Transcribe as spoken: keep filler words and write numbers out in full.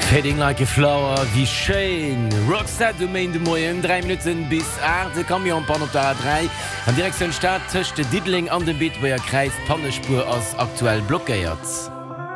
Fading like a flower, wie schön. Rockstar Domain de Moyen, drei Minuten bis acht, de Kamion Pan op der A drei. An Direktion Stadt töchte Diedling an den Beat, wo er kreist Pannespur als aktuell blockiert.